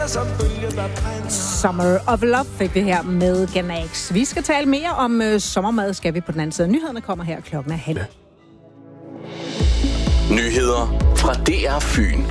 Summer of Love fik vi her med Ganax. Vi skal tale mere om sommermad, skal vi på den anden side. Nyhederne kommer her klokken 12:30. Nyheder fra DR Fyn.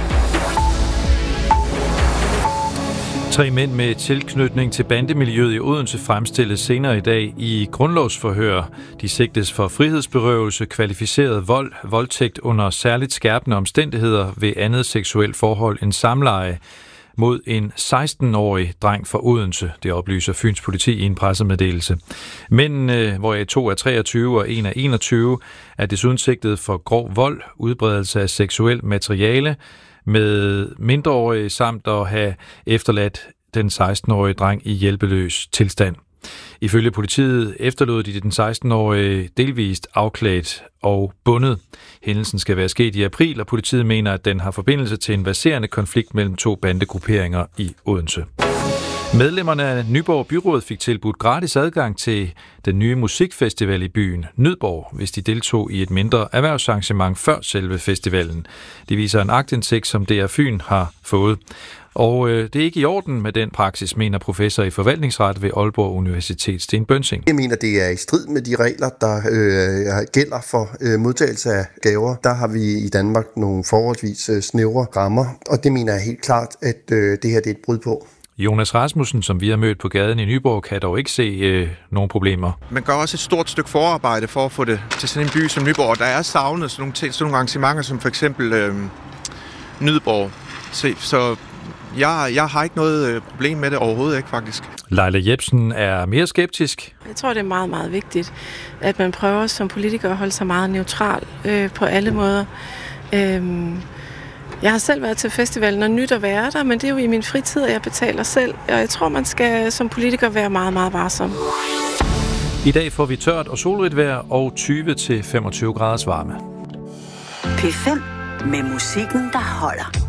3 mænd med tilknytning til bandemiljøet i Odense fremstilles senere i dag i grundlovsforhør. De sigtes for frihedsberøvelse, kvalificeret vold, voldtægt under særligt skærpende omstændigheder ved andet seksuelt forhold end samleje mod en 16-årig dreng fra Odense, det oplyser Fyns politi i en pressemeddelelse. Mændene, hvoraf 2 er 23 og 1 er 21, er desuden sigtet for grov vold, udbredelse af seksuelt materiale med mindreårige samt at have efterladt den 16-årige dreng i hjælpeløs tilstand. Ifølge politiet efterlod de den 16-årige delvist afklædt og bundet. Hændelsen skal være sket i april, og politiet mener, at den har forbindelse til en verserende konflikt mellem 2 bandegrupperinger i Odense. Medlemmerne af Nyborg Byråd fik tilbudt gratis adgang til den nye musikfestival i byen Nydborg, hvis de deltog i et mindre erhvervsarrangement før selve festivalen. Det viser en aktindsigt, som DR Fyn har fået. Og det er ikke i orden med den praksis, mener professor i forvaltningsret ved Aalborg Universitet, Sten Bønsing. Jeg mener, det er i strid med de regler, der gælder for modtagelse af gaver. Der har vi i Danmark nogle forholdsvis snævre rammer, og det mener jeg helt klart, at det her det er et brud på. Jonas Rasmussen, som vi har mødt på gaden i Nyborg, kan dog ikke se nogen problemer. Man gør også et stort stykke forarbejde for at få det til sådan en by som Nyborg. Der er savnet sådan nogle arrangementer, som for eksempel Nyborg. Så jeg har ikke noget problem med det overhovedet, ikke faktisk. Leila Jebsen er mere skeptisk. Jeg tror, det er meget, meget vigtigt, at man prøver som politiker at holde sig meget neutral på alle måder. Jeg har selv været til festivalen og nyt at være der, men det er jo i min fritid, og jeg betaler selv. Og jeg tror, man skal som politiker være meget, meget varsom. I dag får vi tørt og solrigt vejr og 20-25 graders varme. P5 med musikken, der holder.